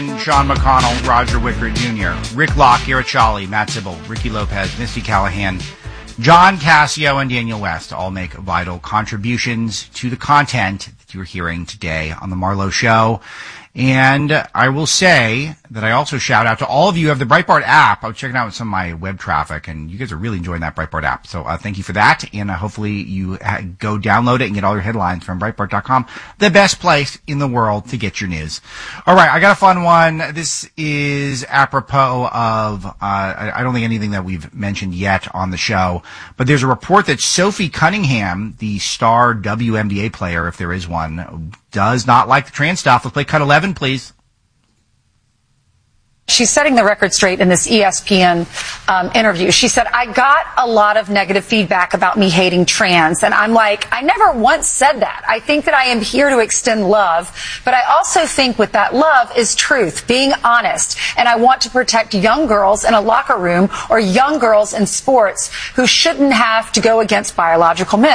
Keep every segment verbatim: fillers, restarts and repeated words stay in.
Sean McConnell, Roger Wicker Junior, Rick Locke, Garrett Shawley, Matt Sybil, Ricky Lopez, Misty Callahan, John Cassio, and Daniel West all make vital contributions to the content that you're hearing today on The Marlowe Show. And I will say that I also shout out to all of you who have the Breitbart app. I was checking out some of my web traffic, and you guys are really enjoying that Breitbart app. So uh, thank you for that, and uh, hopefully you ha- go download it and get all your headlines from Breitbart dot com, the best place in the world to get your news. All right, I got a fun one. This is apropos of, uh, I, I don't think anything that we've mentioned yet on the show, but there's a report that Sophie Cunningham, the star W N B A player, if there is one, does not like the trans stuff. Let's play cut eleven, please. She's setting the record straight in this E S P N um, interview. She said, I got a lot of negative feedback about me hating trans. And I'm like, I never once said that. I think that I am here to extend love. But I also think with that love is truth, being honest. And I want to protect young girls in a locker room or young girls in sports who shouldn't have to go against biological men.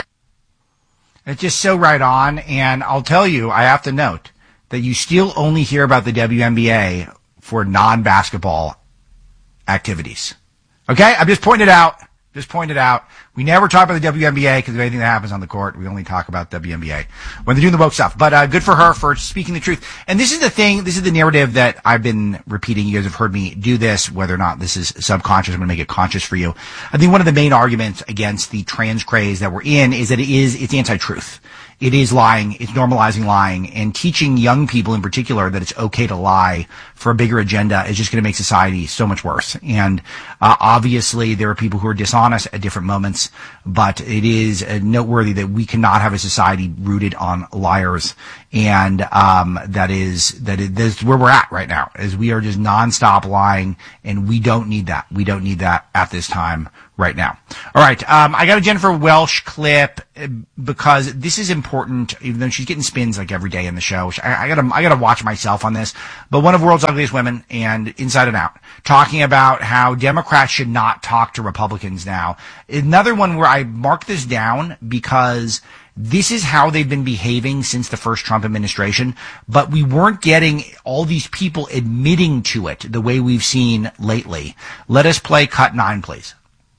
It's just so right on, and I'll tell you, I have to note that you still only hear about the W N B A for non-basketball activities. Okay? I'm just pointing it out. Just pointed out. We never talk about the W N B A because of anything that happens on the court. We only talk about W N B A when they're doing the woke stuff. But uh, good for her for speaking the truth. And this is the thing, this is the narrative that I've been repeating. You guys have heard me do this, whether or not this is subconscious. I'm going to make it conscious for you. I think one of the main arguments against the trans craze that we're in is that it is, it's anti-truth. It is lying. It's normalizing lying, and teaching young people in particular that it's okay to lie for a bigger agenda is just going to make society so much worse. And uh, obviously there are people who are dishonest at different moments, but it is uh, noteworthy that we cannot have a society rooted on liars. And um that is that is that's where we're at right now, is we are just nonstop lying, and we don't need that. We don't need that at this time right now. All right, um I got a Jennifer Welsh clip because this is important, even though she's getting spins like every day in the show. I, I gotta I gotta watch myself on this. But one of the world's ugliest women, and Inside and Out, talking about how Democrats should not talk to Republicans now. Another one where I mark this down because this is how they've been behaving since the first Trump administration, but we weren't getting all these people admitting to it the way we've seen lately. Let us play cut nine, please.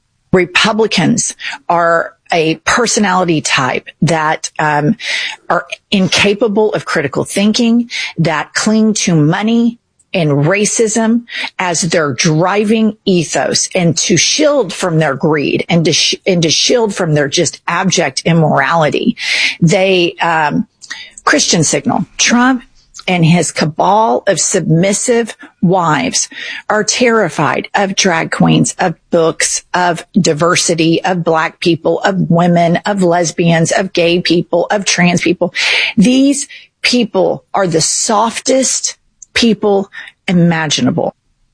Republicans are a personality type that um, are incapable of critical thinking, that cling to money and racism as their driving ethos, and to shield from their greed and to, sh- and to shield from their just abject immorality. They, um, Christian signal, Trump and his cabal of submissive wives are terrified of drag queens, of books, of diversity, of black people, of women, of lesbians, of gay people, of trans people. These people are the softest people imaginable.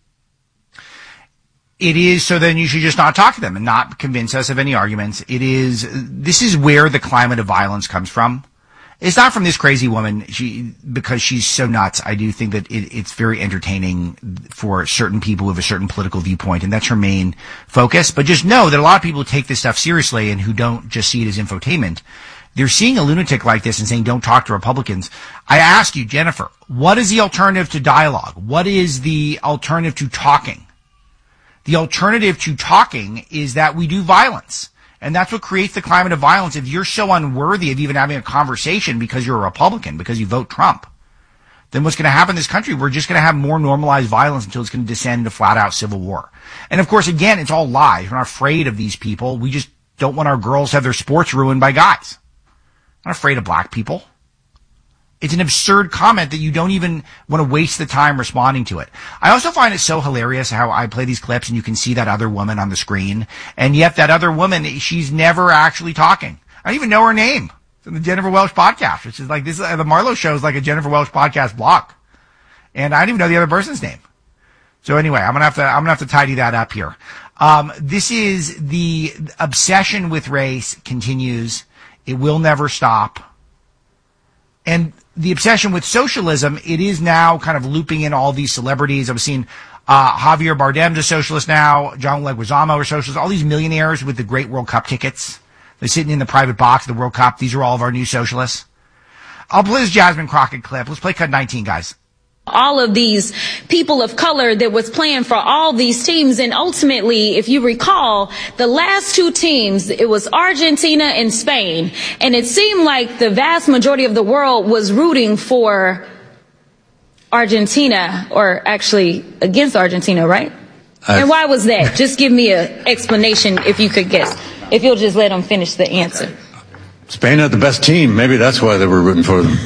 It is, so then you should just not talk to them and not convince us of any arguments. It is, this is where the climate of violence comes from. It's not from this crazy woman, she, because she's so nuts. I do think that it, it's very entertaining for certain people with a certain political viewpoint, and that's her main focus. But just know that a lot of people who take this stuff seriously and who don't just see it as infotainment, they're seeing a lunatic like this and saying, don't talk to Republicans. I ask you, Jennifer, what is the alternative to dialogue? What is the alternative to talking? The alternative to talking is that we do violence. And that's what creates the climate of violence. If you're so unworthy of even having a conversation because you're a Republican, because you vote Trump, then what's going to happen in this country? We're just going to have more normalized violence until it's going to descend into flat-out civil war. And, of course, again, it's all lies. We're not afraid of these people. We just don't want our girls to have their sports ruined by guys. I'm not afraid of black people. It's an absurd comment that you don't even want to waste the time responding to it. I also find it so hilarious how I play these clips and you can see that other woman on the screen, and yet that other woman, she's never actually talking. I don't even know her name. It's in the Jennifer Welsh podcast, which is like this. The Marlowe Show is like a Jennifer Welsh podcast block, and I don't even know the other person's name. So anyway, I'm gonna have to I'm gonna have to tidy that up here. Um, this is the obsession with race continues. It will never stop. And the obsession with socialism, it is now kind of looping in all these celebrities. I've seen uh, Javier Bardem's a socialist now. John Leguizamo are socialists. All these millionaires with the great World Cup tickets. They're sitting in the private box of the World Cup. These are all of our new socialists. I'll play this Jasmine Crockett clip. Let's play cut nineteen, guys. all of these people of color that was playing for all these teams. And ultimately, if you recall, the last two teams, it was Argentina and Spain. And it seemed like the vast majority of the world was rooting for Argentina, or actually against Argentina, right? I've... And why was that? Just give me an explanation if you could guess. If you'll just let them finish the answer. Spain had the best team. Maybe that's why they were rooting for them.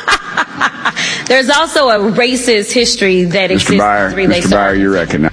There's also a racist history that exists. Mister Byer, Mister Byer, you're recognized.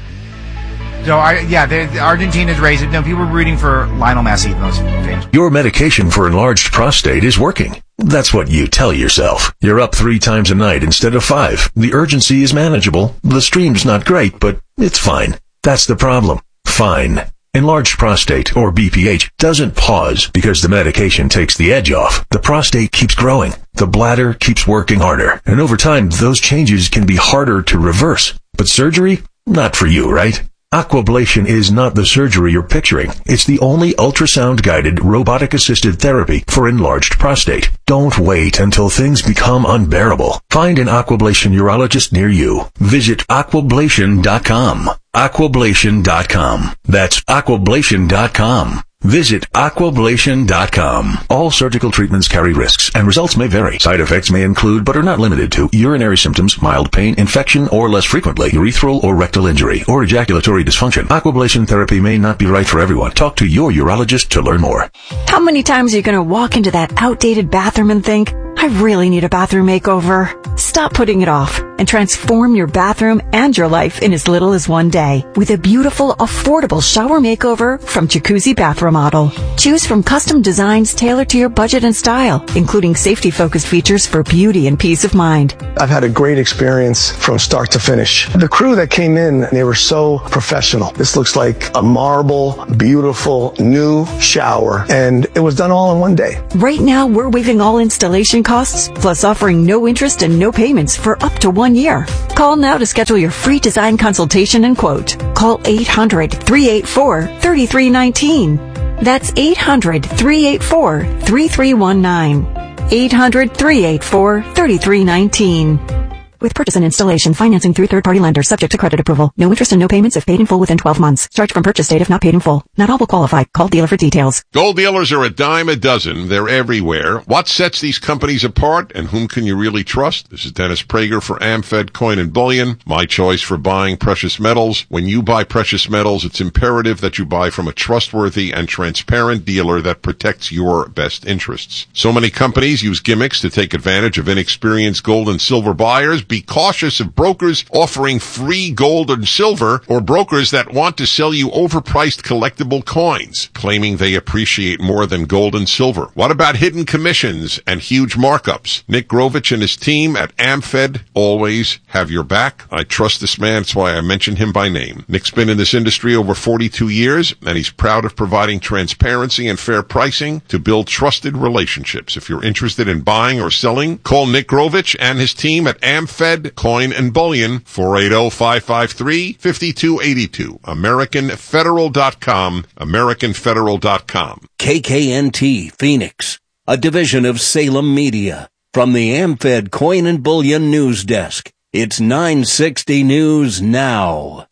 So, I, yeah, the, Argentina's racist. No, people were rooting for Lionel Messi in those games. Your medication for enlarged prostate is working. That's what you tell yourself. You're up three times a night instead of five. The urgency is manageable. The stream's not great, but it's fine. That's the problem. Fine. Enlarged prostate, or B P H, doesn't pause because the medication takes the edge off. The prostate keeps growing. The bladder keeps working harder. And over time, those changes can be harder to reverse. But surgery? Not for you, right? Aquablation is not the surgery you're picturing. It's the only ultrasound-guided, robotic-assisted therapy for enlarged prostate. Don't wait until things become unbearable. Find an Aquablation urologist near you. Visit aquablation dot com. aquablation dot com. That's aquablation dot com. Visit aquablation dot com. All surgical treatments carry risks, and results may vary. Side effects may include, but are not limited to, urinary symptoms, mild pain, infection, or less frequently, urethral or rectal injury, or ejaculatory dysfunction. Aquablation therapy may not be right for everyone. Talk to your urologist to learn more. How many times are you going to walk into that outdated bathroom and think, I really need a bathroom makeover? Stop putting it off and transform your bathroom and your life in as little as one day with a beautiful, affordable shower makeover from Jacuzzi Bath Remodel. Choose from custom designs tailored to your budget and style, including safety-focused features for beauty and peace of mind. I've had a great experience from start to finish. The crew that came in, they were so professional. This looks like a marble, beautiful, new shower, and it was done all in one day. Right now, we're waiving all installation costs, plus offering no interest and no payments for up to one year. Call now to schedule your free design consultation and quote. Call eight hundred, three eight four, three three one nine. That's eight hundred, three eight four, three three one nine. eight hundred, three eight four, three three one nine. With purchase and installation, financing through third-party lenders subject to credit approval. No interest and no payments if paid in full within twelve months. Charge from purchase date if not paid in full. Not all will qualify. Call dealer for details. Gold dealers are a dime a dozen. They're everywhere. What sets these companies apart, and whom can you really trust? This is Dennis Prager for AmFed Coin and Bullion, my choice for buying precious metals. When you buy precious metals, it's imperative that you buy from a trustworthy and transparent dealer that protects your best interests. So many companies use gimmicks to take advantage of inexperienced gold and silver buyers. Be cautious of brokers offering free gold and silver, or brokers that want to sell you overpriced collectible coins, claiming they appreciate more than gold and silver. What about hidden commissions and huge markups? Nick Grovich and his team at AmFed always have your back. I trust this man. That's why I mention him by name. Nick's been in this industry over forty-two years, and he's proud of providing transparency and fair pricing to build trusted relationships. If you're interested in buying or selling, call Nick Grovich and his team at AmFed Coin and Bullion, four eight zero, five five three, five two eight two. American Federal dot com, American Federal dot com. K K N T Phoenix, a division of Salem Media. From the AmFed Coin and Bullion News Desk, it's nine sixty News Now.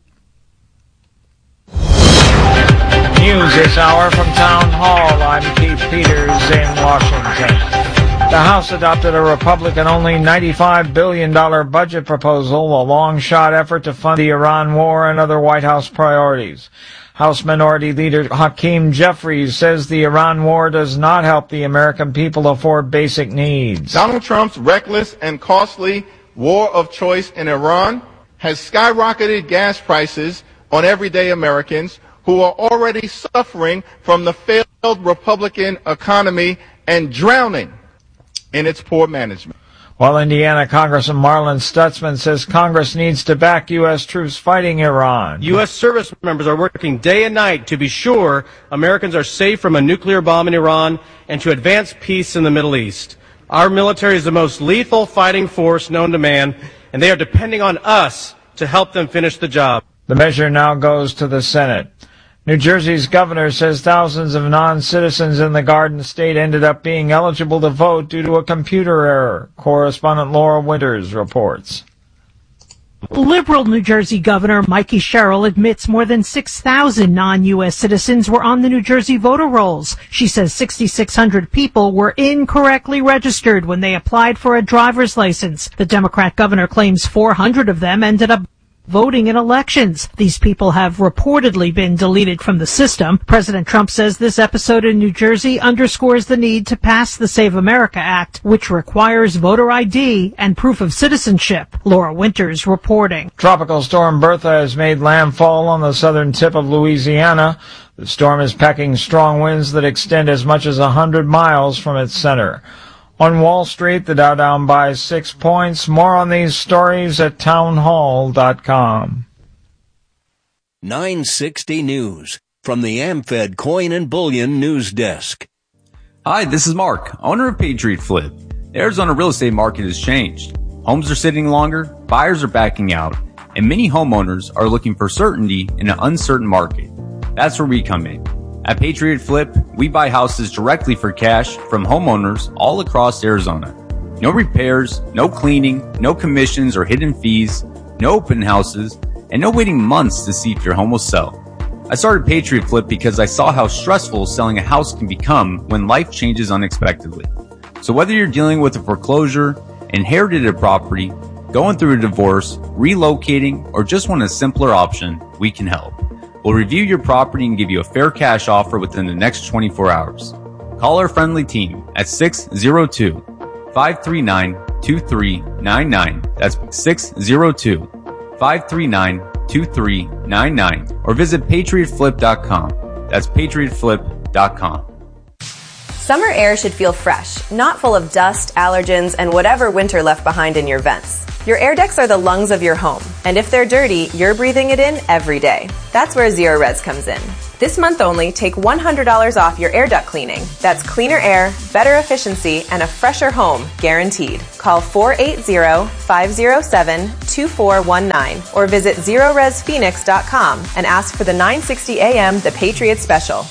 News this hour from Town Hall. I'm Keith Peters in Washington. The House adopted a Republican-only ninety-five billion dollars budget proposal, a long-shot effort to fund the Iran war and other White House priorities. House Minority Leader Hakeem Jeffries says the Iran war does not help the American people afford basic needs. Donald Trump's reckless and costly war of choice in Iran has skyrocketed gas prices on everyday Americans who are already suffering from the failed Republican economy and drowning in its poor management. While Indiana Congressman Marlon Stutzman says Congress needs to back U S troops fighting Iran. U S service members are working day and night to be sure Americans are safe from a nuclear bomb in Iran and to advance peace in the Middle East. Our military is the most lethal fighting force known to man, and they are depending on us to help them finish the job. The measure now goes to the Senate. New Jersey's governor says thousands of non-citizens in the Garden State ended up being eligible to vote due to a computer error. Correspondent Laura Winters reports. Liberal New Jersey Governor Mikey Sherrill admits more than six thousand non-U S citizens were on the New Jersey voter rolls. She says six thousand six hundred people were incorrectly registered when they applied for a driver's license. The Democrat governor claims four hundred of them ended up voting in elections. These people have reportedly been deleted from the system. President Trump says this episode in New Jersey underscores the need to pass the Save America Act, which requires voter I D and proof of citizenship. Laura Winters reporting. Tropical storm Bertha has made landfall on the southern tip of Louisiana. The storm is packing strong winds that extend as much as one hundred miles from its center. On Wall Street, the Dow down by six points. More on these stories at townhall dot com. nine sixty News from the AmFed Coin and Bullion News Desk. Hi, this is Mark, owner of Patriot Flip. The Arizona real estate market has changed. Homes are sitting longer, buyers are backing out, and many homeowners are looking for certainty in an uncertain market. That's where we come in. At Patriot Flip, we buy houses directly for cash from homeowners all across Arizona. No repairs, no cleaning, no commissions or hidden fees, no open houses, and no waiting months to see if your home will sell. I started Patriot Flip because I saw how stressful selling a house can become when life changes unexpectedly. So whether you're dealing with a foreclosure, inherited a property, going through a divorce, relocating, or just want a simpler option, we can help. We'll review your property and give you a fair cash offer within the next twenty-four hours. Call our friendly team at six oh two, five three nine, two three nine nine. That's six oh two, five three nine, two three nine nine. Or visit patriot flip dot com. That's patriot flip dot com. Summer air should feel fresh, not full of dust, allergens, and whatever winter left behind in your vents. Your air decks are the lungs of your home, and if they're dirty, you're breathing it in every day. That's where Zerorez comes in. This month only, take one hundred dollars off your air duct cleaning. That's cleaner air, better efficiency, and a fresher home, guaranteed. Call four eight zero, five zero seven, two four one nine or visit zerorez phoenix dot com and ask for the nine sixty A M The Patriot Special.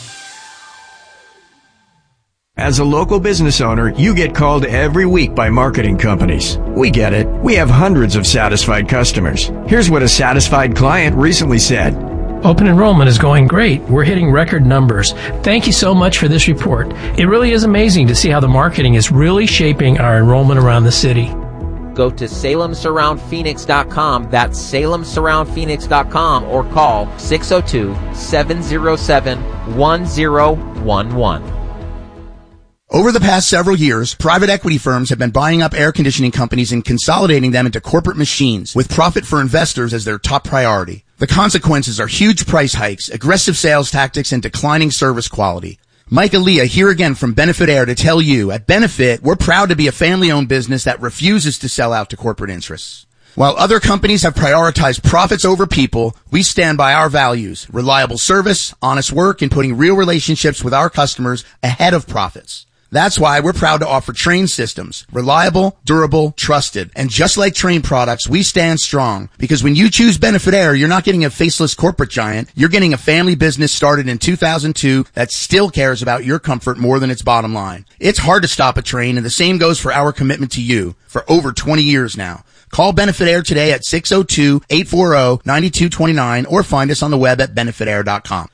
As a local business owner, you get called every week by marketing companies. We get it. We have hundreds of satisfied customers. Here's what a satisfied client recently said. Open enrollment is going great. We're hitting record numbers. Thank you so much for this report. It really is amazing to see how the marketing is really shaping our enrollment around the city. Go to salem surround phoenix dot com. That's salem surround phoenix dot com or call six oh two, seven oh seven, one oh one one. Over the past several years, private equity firms have been buying up air conditioning companies and consolidating them into corporate machines with profit for investors as their top priority. The consequences are huge price hikes, aggressive sales tactics, and declining service quality. Mike Aaliyah here again from Benefit Air to tell you, at Benefit, we're proud to be a family-owned business that refuses to sell out to corporate interests. While other companies have prioritized profits over people, we stand by our values, reliable service, honest work, and putting real relationships with our customers ahead of profits. That's why we're proud to offer Trane systems. Reliable, durable, trusted. And just like Trane products, we stand strong. Because when you choose Benefit Air, you're not getting a faceless corporate giant. You're getting a family business started in two thousand two that still cares about your comfort more than its bottom line. It's hard to stop a Trane, and the same goes for our commitment to you for over twenty years now. Call Benefit Air today at six oh two, eight four oh, nine two two nine or find us on the web at benefit air dot com.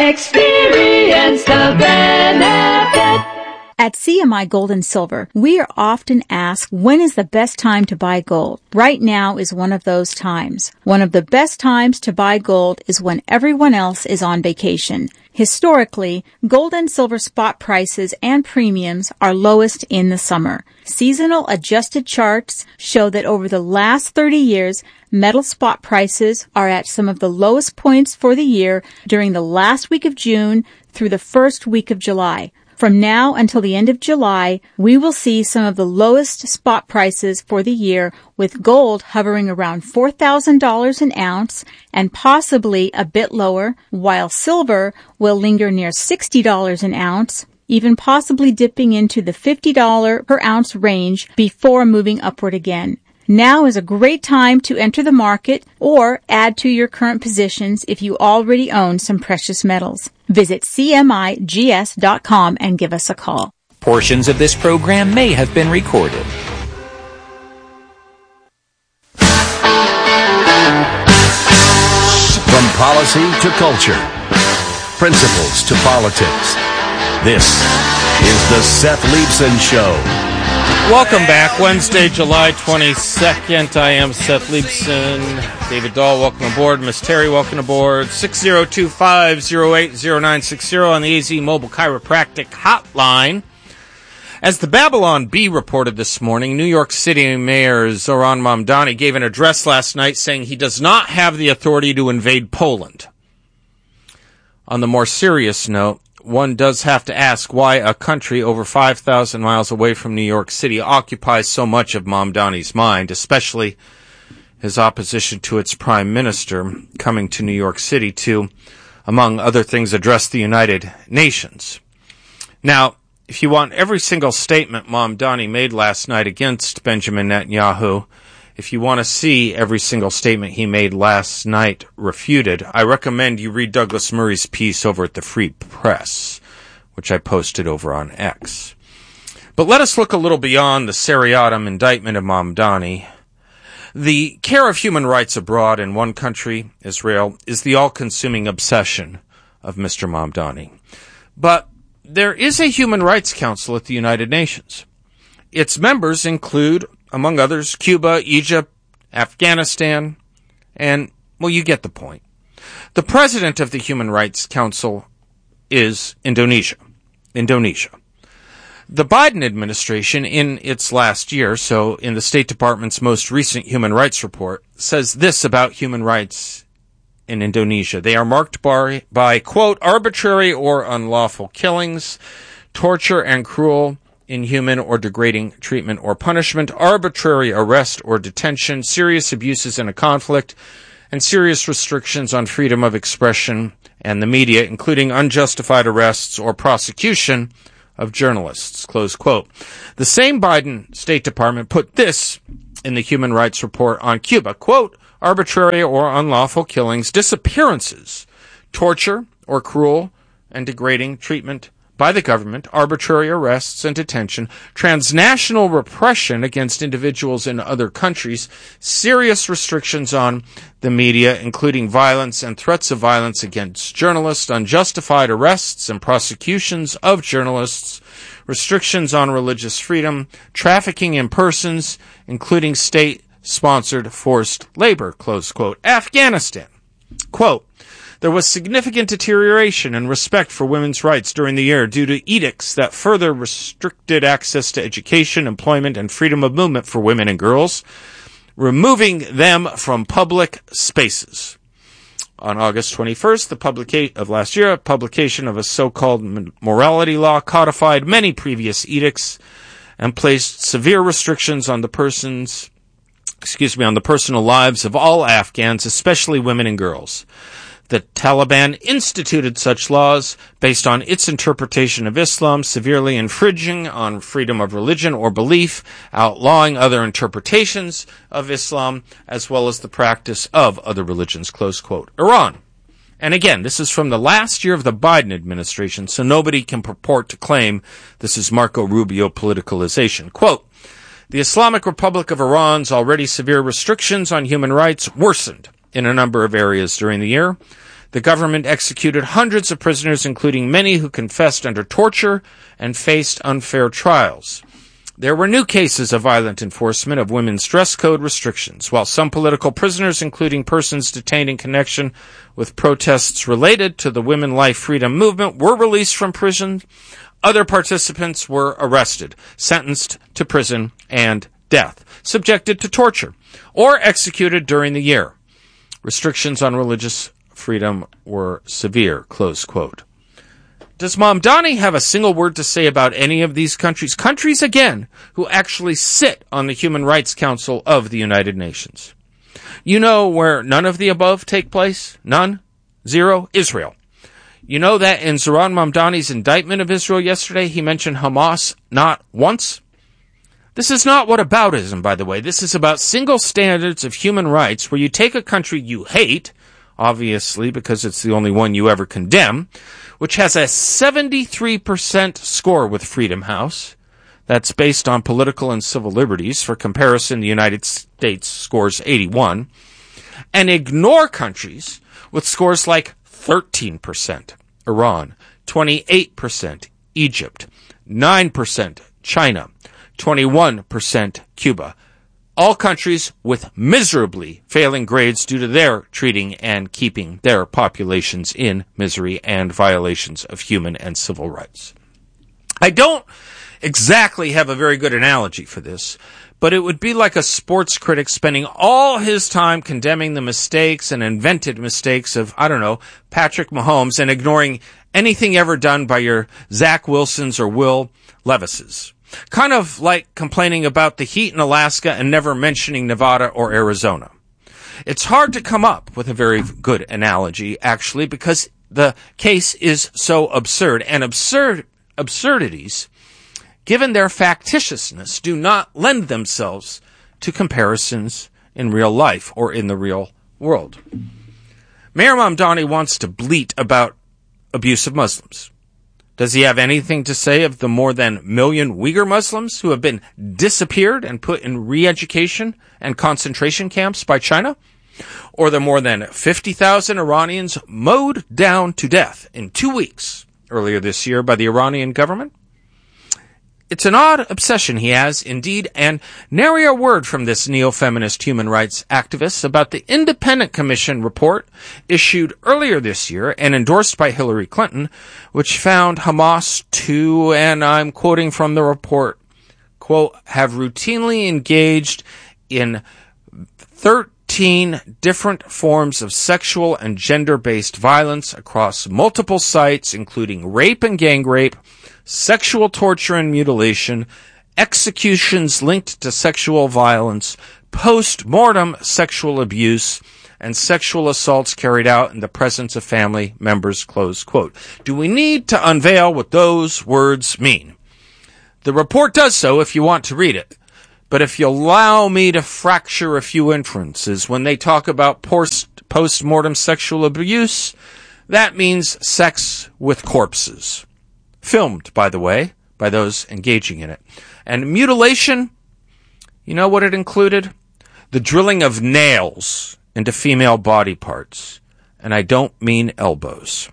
Experience the benefit. At C M I Gold and Silver, we are often asked, when is the best time to buy gold? Right now is one of those times. One of the best times to buy gold is when everyone else is on vacation. Historically, gold and silver spot prices and premiums are lowest in the summer. Seasonal adjusted charts show that over the last thirty years, metal spot prices are at some of the lowest points for the year during the last week of June through the first week of July. From now until the end of July, we will see some of the lowest spot prices for the year, with gold hovering around four thousand dollars an ounce and possibly a bit lower, while silver will linger near sixty dollars an ounce, even possibly dipping into the fifty dollars per ounce range before moving upward again. Now is a great time to enter the market or add to your current positions if you already own some precious metals. Visit C M I G S dot com and give us a call. Portions of this program may have been recorded. policy to culture, principles to politics. This is the Seth Leibsohn Show. Welcome back. Wednesday, July twenty-second. I am Seth Leibsohn. David Dahl, welcome aboard. Miss Terry, welcome aboard. six oh two, five oh eight, oh nine six oh on the A Z Mobile Chiropractic Hotline. As the Babylon Bee reported this morning, New York City Mayor Zoran Mamdani gave an address last night saying he does not have the authority to invade Poland. On the more serious note, one does have to ask why a country over five thousand miles away from New York City occupies so much of Mamdani's mind, especially his opposition to its prime minister coming to New York City to, among other things, address the United Nations. Now, if you want every single statement Mamdani made last night against Benjamin Netanyahu, if you want to see every single statement he made last night refuted, I recommend you read Douglas Murray's piece over at the Free Press, which I posted over on X. But let us look a little beyond the seriatim indictment of Mamdani. The care of human rights abroad in one country, Israel, is the all-consuming obsession of Mister Mamdani. But there is a Human Rights Council at the United Nations. Its members include, among others, Cuba, Egypt, Afghanistan, and, well, you get the point. The president of the Human Rights Council is Indonesia. Indonesia. The Biden administration, in its last year, so in the State Department's most recent human rights report, says this about human rights in Indonesia. They are marked by, by, quote, arbitrary or unlawful killings, torture and cruel, inhuman or degrading treatment or punishment, arbitrary arrest or detention, serious abuses in a conflict, and serious restrictions on freedom of expression and the media, including unjustified arrests or prosecution of journalists, close quote. The same Biden State Department put this in the Human Rights Report on Cuba, quote, arbitrary or unlawful killings, disappearances, torture or cruel and degrading treatment by the government, arbitrary arrests and detention, transnational repression against individuals in other countries, serious restrictions on the media, including violence and threats of violence against journalists, unjustified arrests and prosecutions of journalists, restrictions on religious freedom, trafficking in persons, including state-sponsored forced labor, close quote. Afghanistan, quote, there was significant deterioration in respect for women's rights during the year due to edicts that further restricted access to education, employment, and freedom of movement for women and girls, removing them from public spaces. On August twenty-first, the publica- of last year, a publication of a so-called morality law codified many previous edicts and placed severe restrictions on the persons, excuse me, on the personal lives of all Afghans, especially women and girls. The Taliban instituted such laws based on its interpretation of Islam, severely infringing on freedom of religion or belief, outlawing other interpretations of Islam, as well as the practice of other religions, close quote. Iran. And again, this is from the last year of the Biden administration, so nobody can purport to claim this is Marco Rubio politicalization. Quote, the Islamic Republic of Iran's already severe restrictions on human rights worsened in a number of areas during the year. The government executed hundreds of prisoners, including many who confessed under torture and faced unfair trials. There were new cases of violent enforcement of women's dress code restrictions, while some political prisoners, including persons detained in connection with protests related to the Women Life Freedom movement, were released from prison. Other participants were arrested, sentenced to prison and death, subjected to torture, or executed during the year. Restrictions on religious freedom were severe, close quote. Does Mamdani have a single word to say about any of these countries? Countries, again, who actually sit on the Human Rights Council of the United Nations. You know where none of the above take place? None? Zero? Israel. You know that in Zoran Mamdani's indictment of Israel yesterday, he mentioned Hamas not once? This is not whataboutism, by the way. This is about single standards of human rights where you take a country you hate, obviously because it's the only one you ever condemn, which has a seventy-three percent score with Freedom House. That's based on political and civil liberties. For comparison, the United States scores eighty-one. and ignore countries with scores like thirteen percent Iran, twenty-eight percent Egypt, nine percent China, twenty-one percent Cuba. All countries with miserably failing grades due to their treating and keeping their populations in misery and violations of human and civil rights. I don't exactly have a very good analogy for this, but it would be like a sports critic spending all his time condemning the mistakes and invented mistakes of, I don't know, Patrick Mahomes and ignoring anything ever done by your Zach Wilsons or Will Levises. Kind of like complaining about the heat in Alaska and never mentioning Nevada or Arizona. It's hard to come up with a very good analogy, actually, because the case is so absurd. And absurd absurdities, given their factitiousness, do not lend themselves to comparisons in real life or in the real world. Mayor Mamdani wants to bleat about abuse of Muslims. Does he have anything to say of the more than a million Uyghur Muslims who have been disappeared and put in re-education and concentration camps by China? Or the more than fifty thousand Iranians mowed down to death in two weeks earlier this year by the Iranian government? It's an odd obsession he has, indeed, and nary a word from this neo-feminist human rights activist about the Independent Commission report issued earlier this year and endorsed by Hillary Clinton, which found Hamas to, and I'm quoting from the report, quote, have routinely engaged in thirteen different forms of sexual and gender-based violence across multiple sites, including rape and gang rape, sexual torture and mutilation, executions linked to sexual violence, post-mortem sexual abuse, and sexual assaults carried out in the presence of family members, close quote. Do we need to unveil what those words mean? The report does so if you want to read it. But if you allow me to fracture a few inferences, when they talk about post, post-mortem sexual abuse, that means sex with corpses. Filmed, by the way, by those engaging in it. And mutilation, you know what it included? The drilling of nails into female body parts. And I don't mean elbows.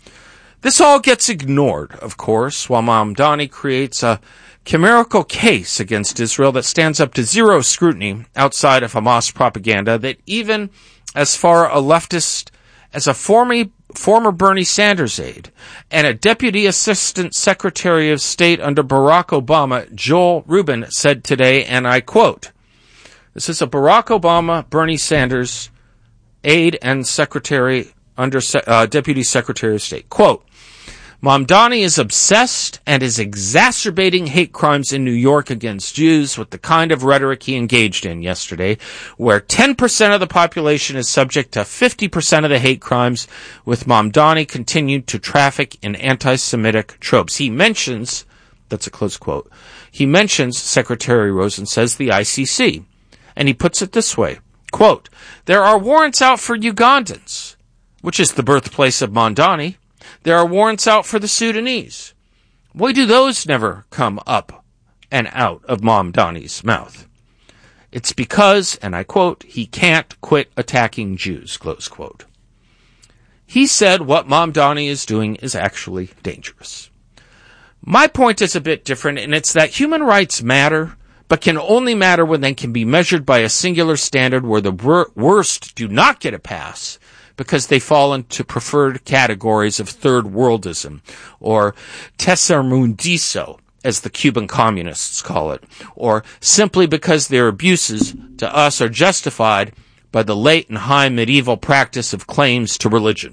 This all gets ignored, of course, while Mamdani creates a chimerical case against Israel that stands up to zero scrutiny outside of Hamas propaganda that even as far a leftist as a former, former Bernie Sanders aide and a Deputy Assistant Secretary of State under Barack Obama, Joel Rubin, said today, and I quote, this is a Barack Obama, Bernie Sanders aide and Secretary under uh, Deputy Secretary of State, quote, Mamdani is obsessed and is exacerbating hate crimes in New York against Jews with the kind of rhetoric he engaged in yesterday, where ten percent of the population is subject to fifty percent of the hate crimes, with Mamdani continued to traffic in anti-Semitic tropes. He mentions, that's a close quote, he mentions, Secretary Rosen says, the I C C, and he puts it this way, quote, there are warrants out for Ugandans, which is the birthplace of Mamdani. There are warrants out for the Sudanese. Why do those never come up and out of Mamdani's mouth? It's because, and I quote, he can't quit attacking Jews, close quote. He said what Mamdani is doing is actually dangerous. My point is a bit different, and it's that human rights matter, but can only matter when they can be measured by a singular standard where the wor- worst do not get a pass, because they fall into preferred categories of third worldism, or tercermundismo, as the Cuban communists call it, or simply because their abuses to us are justified by the late and high medieval practice of claims to religion.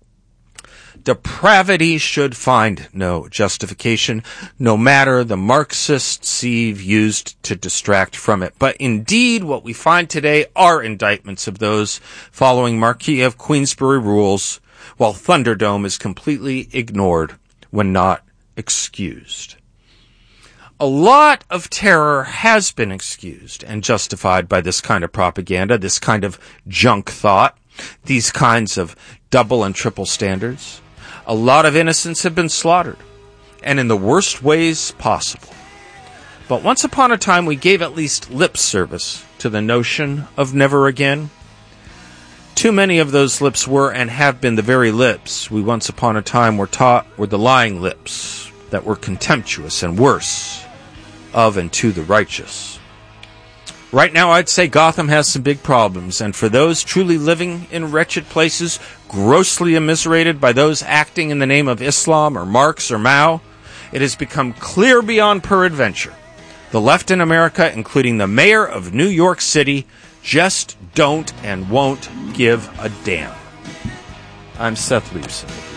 Depravity should find no justification, no matter the Marxist sieve used to distract from it. But indeed, what we find today are indictments of those following Marquis of Queensberry rules, while Thunderdome is completely ignored when not excused. A lot of terror has been excused and justified by this kind of propaganda, this kind of junk thought, these kinds of double and triple standards. A lot of innocents have been slaughtered, and in the worst ways possible. But once upon a time we gave at least lip service to the notion of never again. Too many of those lips were and have been the very lips we once upon a time were taught were the lying lips that were contemptuous and worse of and to the righteous. Right now, I'd say Gotham has some big problems, and for those truly living in wretched places, grossly immiserated by those acting in the name of Islam or Marx or Mao, it has become clear beyond peradventure. The left in America, including the mayor of New York City, just don't and won't give a damn. I'm Seth Leibson.